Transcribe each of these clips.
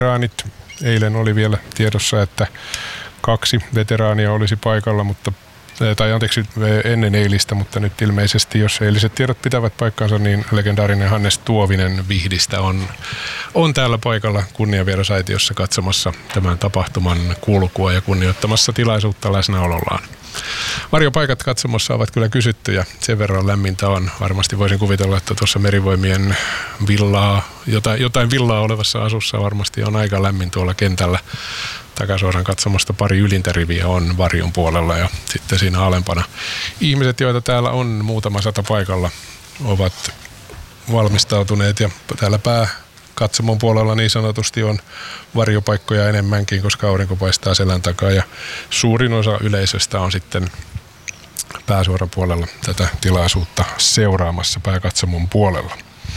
veteraanit. Eilen oli vielä tiedossa, että 2 veteraania olisi paikalla, ennen eilistä, mutta nyt ilmeisesti, jos eiliset tiedot pitävät paikkaansa, niin legendaarinen Hannes Tuovinen Vihdistä on täällä paikalla kunnianvierasaitiossa katsomassa tämän tapahtuman kulkua ja kunnioittamassa tilaisuutta läsnäolollaan. Varjopaikat katsomossa ovat kyllä kysyttyjä, sen verran lämmintä on. Varmasti voisin kuvitella, että tuossa Merivoimien jotain villaa olevassa asussa varmasti on aika lämmin tuolla kentällä. Takasuoran katsomasta pari ylintä riviä on varjon puolella ja sitten siinä alempana. Ihmiset, joita täällä on muutama 100 paikalla, ovat valmistautuneet ja täällä pääkatsomon puolella niin sanotusti on varjopaikkoja enemmänkin, koska aurinko paistaa selän takaa ja suurin osa yleisöstä on sitten pääsuoran puolella tätä tilaisuutta seuraamassa pääkatsomon puolella.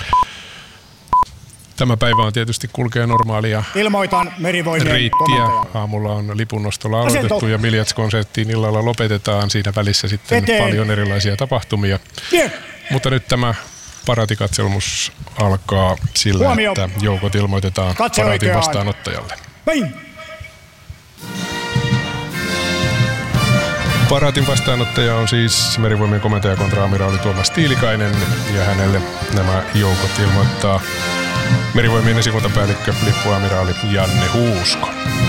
Tämä päivä on tietysti kulkee normaalia reittiä. Aamulla on lipunnostolla aloitettu ja Miljats-konserttiin illalla lopetetaan. Siinä välissä sitten paljon erilaisia tapahtumia. Mutta nyt tämä paraatikatselmus alkaa sillä, että joukot ilmoitetaan paraatin vastaanottajalle. Paraatin vastaanottaja on siis Merivoimien komentaja kontra-amiraali Tuomas Tiilikainen ja hänelle nämä joukot ilmoittaa Merivoimien esikuntapäällikkö lippuamiraali Janne Huusko.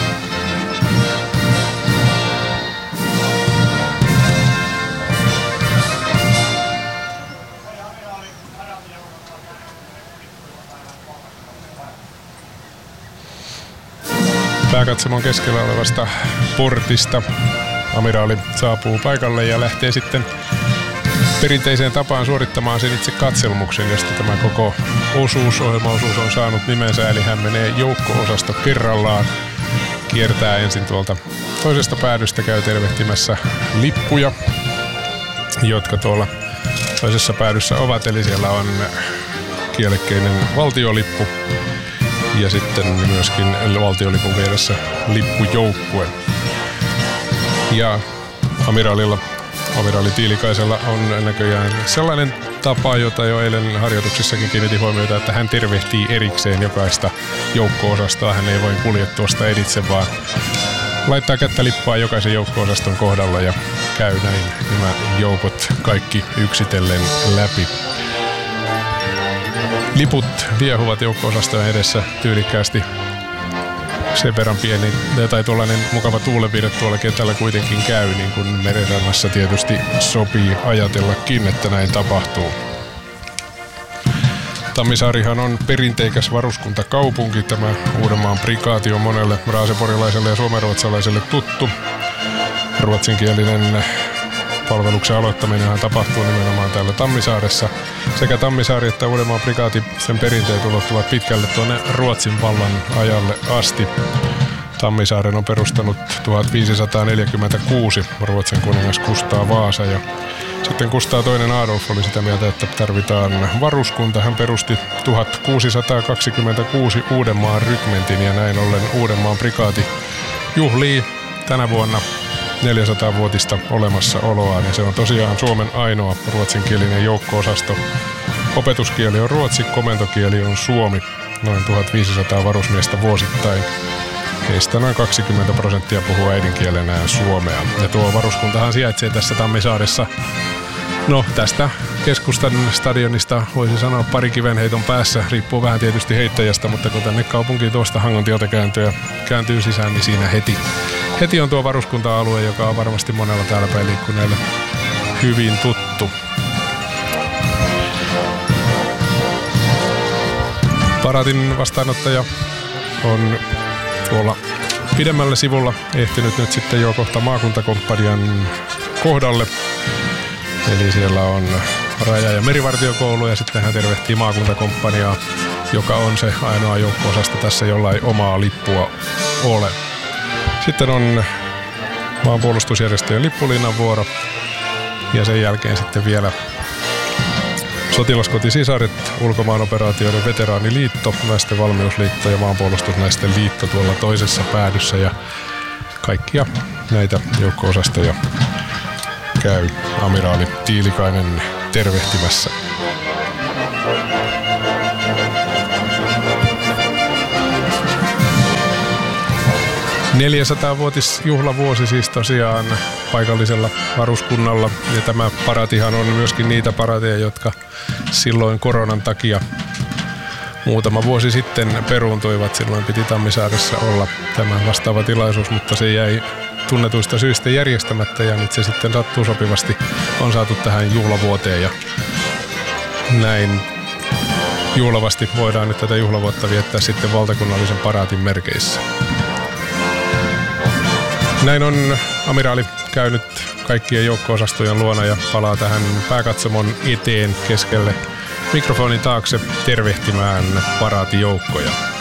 Pääkatsomon keskellä olevasta portista amiraali saapuu paikalle ja lähtee sitten perinteiseen tapaan suorittamaan sen itse katselmuksen, josta tämä koko ohjelmaosuus on saanut nimensä, eli hän menee joukko-osasto kerrallaan, kiertää ensin tuolta toisesta päädystä, käy tervehtimässä lippuja, jotka tuolla toisessa päädyssä ovat, eli siellä on kielekkeinen valtiolippu ja sitten myöskin valtiolipun vieressä lippujoukkue. Ja amiraali Tiilikaisella on näköjään sellainen tapa, jota jo eilen harjoituksissakin kiinnitin huomiota, että hän tervehtii erikseen jokaista joukko-osastoa. Hän ei voi kulje tuosta editse, vaan laittaa kättä lippaa jokaisen joukko-osaston kohdalla ja käy näin nämä joukot kaikki yksitellen läpi. Liput viehuvat joukko-osastojen edessä tyylikkäästi. Sen verran pieni tai tuollainen mukava tuulenvire tuolla kentällä kuitenkin käy, niin kuin merenrannassa tietysti sopii ajatellakin, että näin tapahtuu. Tammisaarihan on perinteikäs varuskuntakaupunki. Tämä Uudenmaan prikaati on monelle raaseporilaiselle ja suomenruotsalaiselle tuttu. Ruotsinkielinen palveluksen aloittaminenhan tapahtuu nimenomaan täällä Tammisaaressa. Sekä Tammisaari että Uudenmaan prikaati, sen perinteet ulottuvat pitkälle tuonne Ruotsin vallan ajalle asti. Tammisaaren on perustanut 1546 Ruotsin kuningas Kustaa Vaasa ja sitten Kustaa II Adolf oli sitä mieltä, että tarvitaan varuskunta. Hän perusti 1626 Uudenmaan rykmentin ja näin ollen Uudenmaan prikaati juhlii tänä vuonna 400-vuotista olemassaoloaan ja se on tosiaan Suomen ainoa ruotsinkielinen joukko-osasto. Opetuskieli on ruotsi, komentokieli on suomi. Noin 1500 varusmiestä vuosittain. Heistä noin 20% puhuu äidinkielenään suomea. Ja tuo varuskuntahan sijaitsee tässä Tammisaaressa. No, tästä keskustan stadionista voisi sanoa pari kivenheiton päässä. Riippuu vähän tietysti heittäjästä, mutta kun tänne kaupunkiin tuosta Hangontieltä kääntyy sisään, niin siinä heti on tuo varuskunta-alue, joka on varmasti monella täällä päin liikkuneelle hyvin tuttu. Paraatin vastaanottaja on tuolla pidemmällä sivulla ehtinyt nyt sitten jo kohta maakuntakomppanian kohdalle. Eli siellä on raja- ja merivartiokoulu ja sitten hän tervehtii maakuntakomppaniaa, joka on se ainoa joukko-osasto tässä, jolla ei omaa lippua ole. Sitten on maanpuolustusjärjestöjen lippulinnan vuoro ja sen jälkeen sitten vielä Sotilaskotisisaret, ulkomaanoperaatioiden veteraaniliitto, naisten valmiusliitto ja maanpuolustusnaisten liitto tuolla toisessa päädyssä ja kaikkia näitä joukko-osastoja käy amiraali Tiilikainen tervehtimässä. 400-vuotisjuhlavuosi siis tosiaan paikallisella varuskunnalla. Ja tämä paraatihan on myöskin niitä paraateja, jotka silloin koronan takia muutama vuosi sitten peruuntuivat. Silloin piti Tammisaaressa olla tämä vastaava tilaisuus, mutta se jäi tunnetuista syistä järjestämättä ja nyt se sitten sattuu sopivasti. On saatu tähän juhlavuoteen ja näin juhlavasti voidaan nyt tätä juhlavuotta viettää sitten valtakunnallisen paraatin merkeissä. Näin on amiraali käynyt kaikkien joukko-osastojen luona ja palaa tähän pääkatsomon eteen keskelle mikrofonin taakse tervehtimään paraatijoukkoja.